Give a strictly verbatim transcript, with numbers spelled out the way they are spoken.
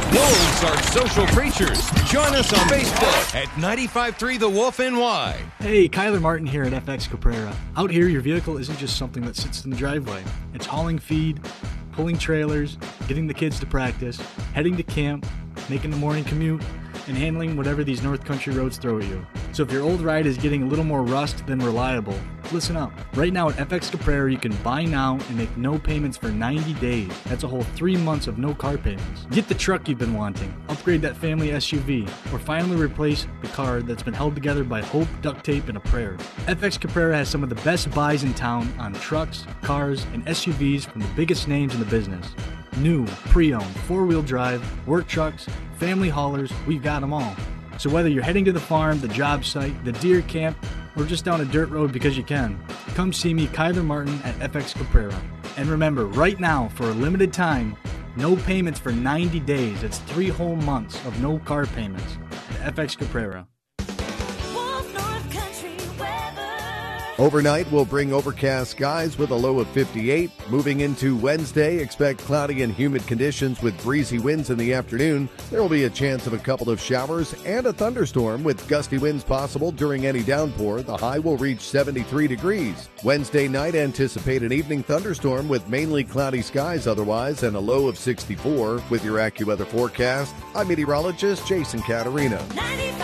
Wolves are social creatures. Join us on Facebook at ninety-five point three The Wolf N Y. Hey, Kyler Martin here at F X Caprera. Out here, your vehicle isn't just something that sits in the driveway. It's hauling feed, pulling trailers, getting the kids to practice, heading to camp, making the morning commute, and handling whatever these North Country roads throw at you. So if your old ride is getting a little more rust than reliable, listen up. Right now at F X Caprera, you can buy now and make no payments for ninety days. That's a whole three months of no car payments. Get the truck you've been wanting, upgrade that family S U V, or finally replace the car that's been held together by hope, duct tape, and a prayer. F X Caprera has some of the best buys in town on trucks, cars, and S U Vs from the biggest names in the business. New, pre-owned, four-wheel drive, work trucks, family haulers, we've got them all. So whether you're heading to the farm, the job site, the deer camp, or just down a dirt road because you can, come see me, Kyler Martin, at F X Caprera. And remember, right now, for a limited time, no payments for ninety days. It's three whole months of no car payments at F X Caprera. Overnight will bring overcast skies with a low of fifty-eight. Moving into Wednesday, expect cloudy and humid conditions with breezy winds in the afternoon. There will be a chance of a couple of showers and a thunderstorm with gusty winds possible during any downpour. The high will reach seventy-three degrees. Wednesday night, anticipate an evening thunderstorm with mainly cloudy skies otherwise and a low of sixty-four. With your AccuWeather forecast, I'm meteorologist Jason Caterina.